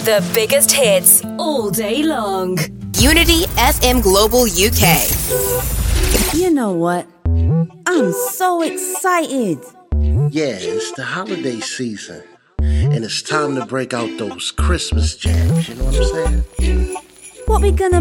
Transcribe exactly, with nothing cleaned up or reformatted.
The biggest hits all day long. Unity F M Global U K. You know what? I'm so excited. Yeah, it's the holiday season. And it's time to break out those Christmas jams, you know what I'm saying? What we gonna